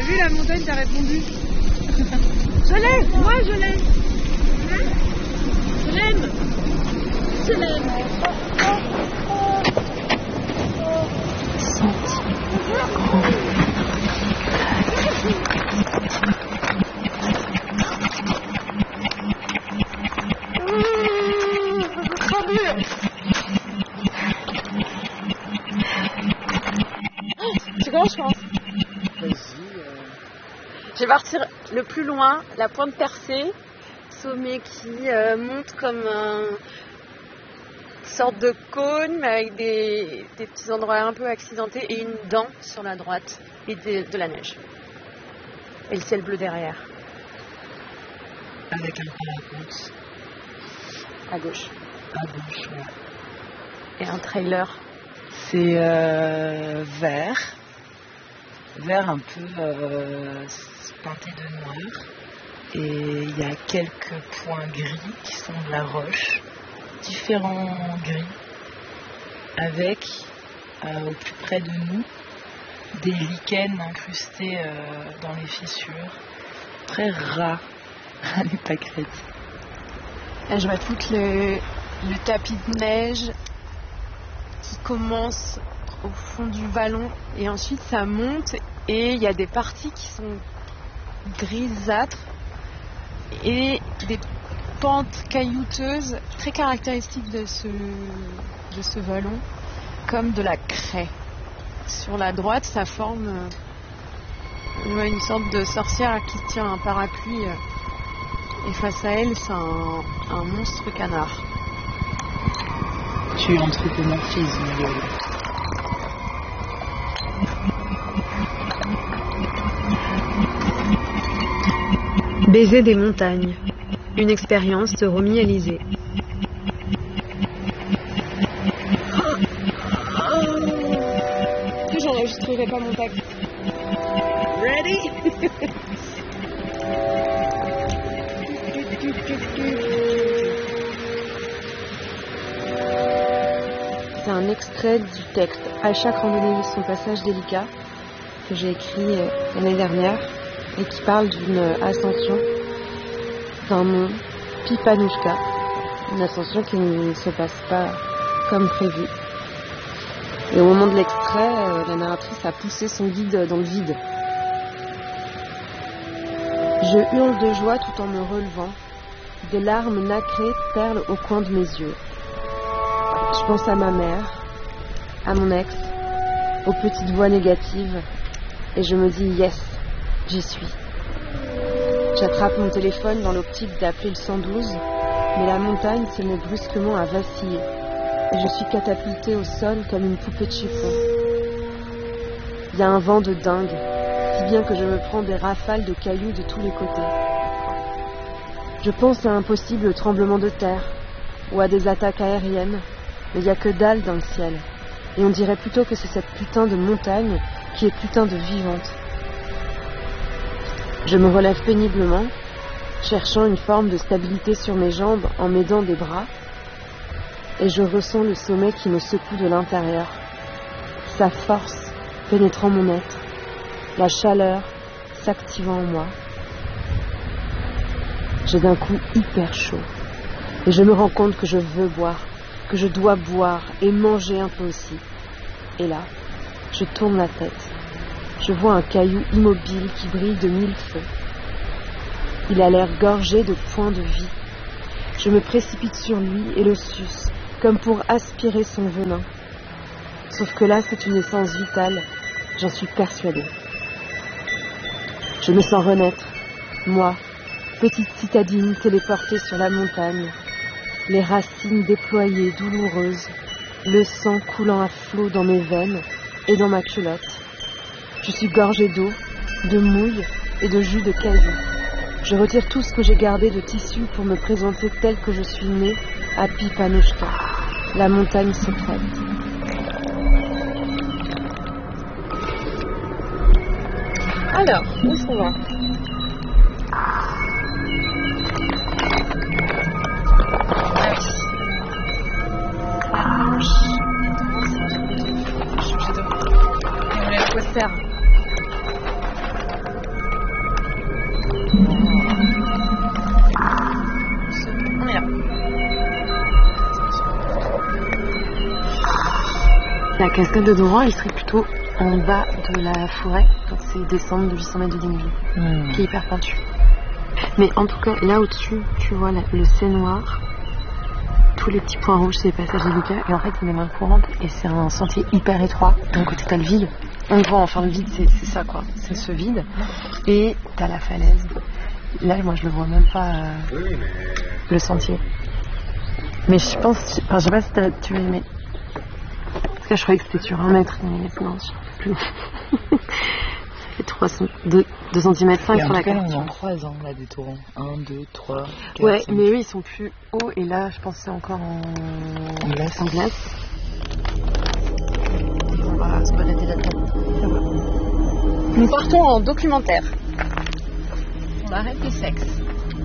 vu la montagne, t'as répondu. Je l'ai, moi je l'ai. Je l'aime. Je l'aime. Tu commences, je pense. Je vais partir le plus loin, la pointe percée, sommet qui monte comme une sorte de cône mais avec des petits endroits un peu accidentés et une dent sur la droite et de la neige. Et le ciel bleu derrière. Avec un parapente. À gauche. À gauche, ouais. Et un trailer. C'est vert. Vert un peu teinté de noir. Et il y a quelques points gris qui sont de la roche. Différents gris. Avec, au plus près de nous, des lichens incrustés dans les fissures. Très ras. Ras n'est pas crédit. Là, je vois tout le tapis de neige qui commence au fond du vallon et ensuite ça monte et il y a des parties qui sont grisâtres et des pentes caillouteuses très caractéristiques de ce vallon, comme de la craie. Sur la droite, ça forme une sorte de sorcière qui tient un parapluie et face à elle, c'est un monstre canard. Tu anthropomorphises, Miguel. Baiser des montagnes. Une expérience de Romy Alizé. J'enregistrerai pas mon texte. Ready? C'est un extrait du texte À chaque randonnée son passage délicat que j'ai écrit l'année dernière et qui parle d'une ascension d'un mont Pipanushka, une ascension qui ne se passe pas comme prévu. Et au moment de l'extrait, la narratrice a poussé son guide dans le vide. Je hurle de joie tout en me relevant. Des larmes nacrées perlent au coin de mes yeux. Je pense à ma mère, à mon ex, aux petites voix négatives, et je me dis yes, j'y suis. J'attrape mon téléphone dans l'optique d'appeler le 112, mais la montagne se met brusquement à vaciller, et je suis catapultée au sol comme une poupée de chiffon. Il y a un vent de dingue, si bien que je me prends des rafales de cailloux de tous les côtés. Je pense à un possible tremblement de terre, ou à des attaques aériennes, mais il n'y a que dalle dans le ciel. Et on dirait plutôt que c'est cette putain de montagne qui est putain de vivante. Je me relève péniblement, cherchant une forme de stabilité sur mes jambes en m'aidant des bras, et je ressens le sommet qui me secoue de l'intérieur. Sa force pénétrant mon être, la chaleur s'activant en moi. J'ai d'un coup hyper chaud, et je me rends compte que je veux boire, que je dois boire et manger un peu aussi. Et là, je tourne la tête. Je vois un caillou immobile qui brille de mille feux. Il a l'air gorgé de points de vie. Je me précipite sur lui et le suce, comme pour aspirer son venin. Sauf que là, c'est une essence vitale, j'en suis persuadée. Je me sens renaître, moi, petite citadine téléportée sur la montagne, les racines déployées, douloureuses, le sang coulant à flot dans mes veines et dans ma culotte. Je suis gorgée d'eau, de mouille et de jus de caillou. Je retire tout ce que j'ai gardé de tissu pour me présenter telle que je suis née à Pipanushka, la montagne secrète. Alors, où est-ce qu'on va? La cascade de Doran, elle serait plutôt en bas de la forêt. Donc c'est descendre de 800 mètres de dénivelé. Qui est hyper pointu. Mais en tout cas, là au-dessus, tu vois le C noir. Tous les petits points rouges, c'est les passages délicats. Et en fait, il y a main courante. Et c'est un sentier hyper étroit. D'un côté, t'as le vide. On voit enfin le vide, c'est ça quoi. C'est ce vide. Et t'as la falaise. Là, moi, je le vois même pas, le sentier. Mais je pense... Enfin, je sais pas si tu as aimé. Parce que je croyais que c'était sur 1 mètre. Mais non, je sais plus. Ça fait 2 cm 5 sur la carte. On en croise là des torrents. 1, 2, 3, 4, ouais, 5. mais eux ils sont plus hauts et là je pense que c'est encore en glace. Et on va se balader là-dedans. Nous partons en documentaire. On arrête les sexes.